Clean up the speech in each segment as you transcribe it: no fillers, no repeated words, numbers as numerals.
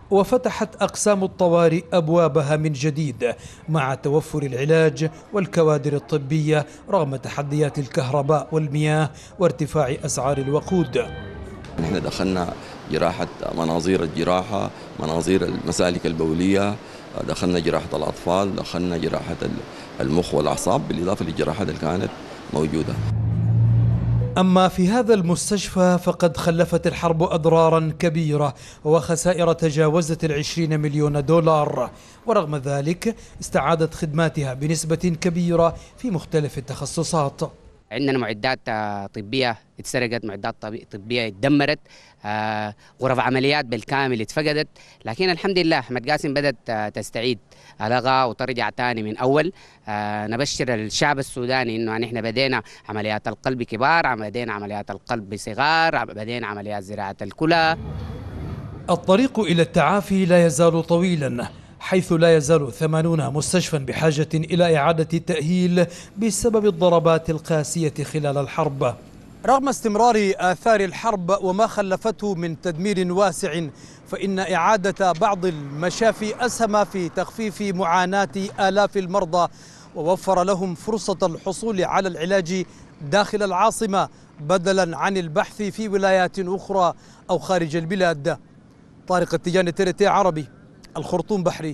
وفتحت أقسام الطوارئ أبوابها من جديد مع توفر العلاج والكوادر الطبية رغم تحديات الكهرباء والمياه وارتفاع أسعار الوقود. نحن دخلنا جراحة مناظير الجراحة، مناظير المسالك البولية، دخلنا جراحة الأطفال، دخلنا جراحة المخ والأعصاب بالإضافة للجراحات اللي كانت موجودة. أما في هذا المستشفى فقد خلفت الحرب أضرارا كبيرة وخسائر تجاوزت 20 مليون دولار، ورغم ذلك استعادت خدماتها بنسبة كبيرة في مختلف التخصصات. عندنا معدات طبية اتسرقت، معدات طبية اتدمرت، غرف عمليات بالكامل اتفقدت، لكن الحمد لله أحمد قاسم بدأت تستعيد لغة وترجع تاني من أول. نبشر الشعب السوداني إنه نحن بدينا عمليات القلب كبار، بدينا عمليات القلب بصغار، بدينا عمليات زراعة الكلى. الطريق إلى التعافي لا يزال طويلا، حيث لا يزال 80 مستشفى بحاجة إلى إعادة التأهيل بسبب الضربات القاسية خلال الحرب. رغم استمرار آثار الحرب وما خلفته من تدمير واسع، فإن إعادة بعض المشافي أسهم في تخفيف معاناة آلاف المرضى ووفر لهم فرصة الحصول على العلاج داخل العاصمة بدلا عن البحث في ولايات أخرى أو خارج البلاد. طارق التجاني، TRT عربي، الخرطوم بحري.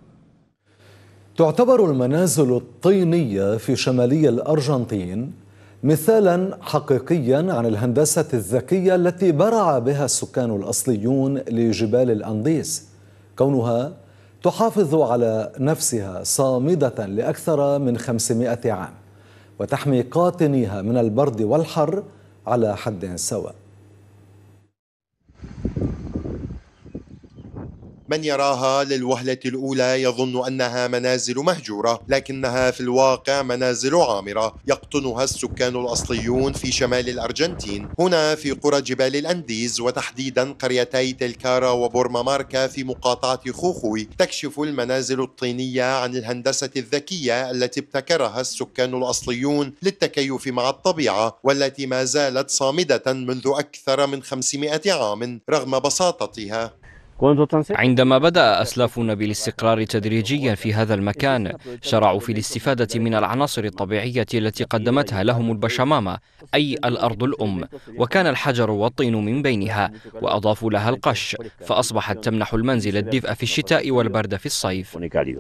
تعتبر المنازل الطينية في شمالي الأرجنتين مثالا حقيقيا عن الهندسة الذكية التي برع بها السكان الأصليون لجبال الأنديز، كونها تحافظ على نفسها صامدة لأكثر من 500 عام وتحمي قاطنيها من البرد والحر على حد سواء. من يراها للوهلة الأولى يظن أنها منازل مهجورة، لكنها في الواقع منازل عامرة يقطنها السكان الأصليون في شمال الأرجنتين، هنا في قرى جبال الأنديز وتحديدا قريتي تلكارا وبورماماركا في مقاطعة خوخوي. تكشف المنازل الطينية عن الهندسة الذكية التي ابتكرها السكان الأصليون للتكيف مع الطبيعة، والتي ما زالت صامدة منذ أكثر من 500 عام رغم بساطتها. عندما بدأ أسلافنا بالاستقرار تدريجيا في هذا المكان، شرعوا في الاستفادة من العناصر الطبيعية التي قدمتها لهم البشمامة، أي الأرض الأم، وكان الحجر والطين من بينها، وأضافوا لها القش، فأصبحت تمنح المنزل الدفء في الشتاء والبرد في الصيف.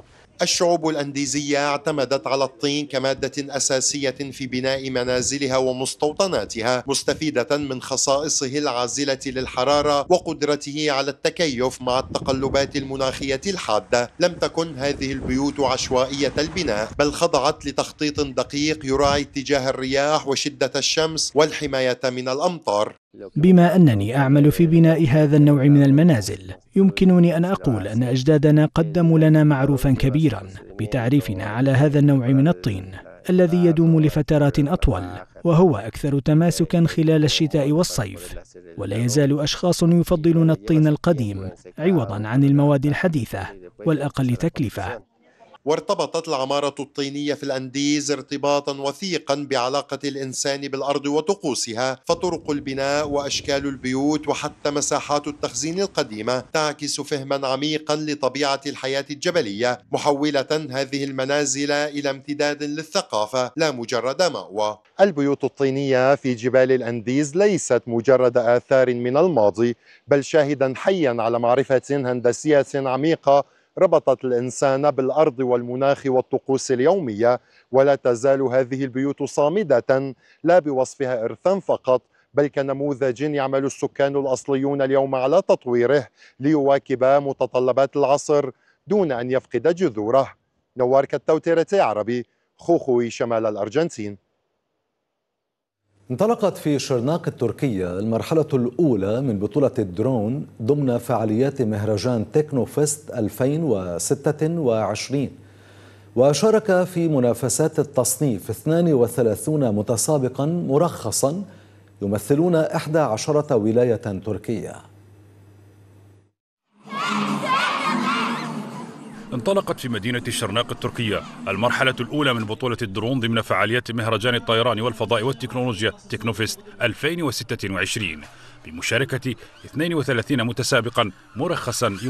الشعوب الأنديزية اعتمدت على الطين كمادة أساسية في بناء منازلها ومستوطناتها، مستفيدة من خصائصه العازلة للحرارة وقدرته على التكيف مع التقلبات المناخية الحادة. لم تكن هذه البيوت عشوائية البناء، بل خضعت لتخطيط دقيق يراعي اتجاه الرياح وشدة الشمس والحماية من الأمطار. بما أنني أعمل في بناء هذا النوع من المنازل، يمكنني أن أقول أن أجدادنا قدموا لنا معروفا كبيرا بتعريفنا على هذا النوع من الطين الذي يدوم لفترات أطول، وهو أكثر تماسكا خلال الشتاء والصيف، ولا يزال أشخاص يفضلون الطين القديم عوضا عن المواد الحديثة والأقل تكلفة. وارتبطت العمارة الطينية في الأنديز ارتباطا وثيقا بعلاقة الإنسان بالأرض وطقوسها، فطرق البناء وأشكال البيوت وحتى مساحات التخزين القديمة تعكس فهما عميقا لطبيعة الحياة الجبلية، محولة هذه المنازل إلى امتداد للثقافة لا مجرد مأوى. البيوت الطينية في جبال الأنديز ليست مجرد آثار من الماضي، بل شاهدا حيا على معرفة هندسية عميقة ربطت الإنسان بالأرض والمناخ والطقوس اليومية. ولا تزال هذه البيوت صامدة لا بوصفها إرثا فقط، بل كنموذج يعمل السكان الأصليون اليوم على تطويره ليواكب متطلبات العصر دون أن يفقد جذوره. نوار كتو، TRT عربي، خوخوي، شمال الأرجنتين. انطلقت في شرناق التركية المرحلة الأولى من بطولة الدرون ضمن فعاليات مهرجان تكنوفست 2026، وشارك في منافسات التصنيف 32 متسابقا مرخصا يمثلون 11 ولاية تركية. انطلقت في مدينة شرناق التركية المرحلة الأولى من بطولة الدرون ضمن فعاليات مهرجان الطيران والفضاء والتكنولوجيا تكنوفست 2026 بمشاركة 32 متسابقا مرخصا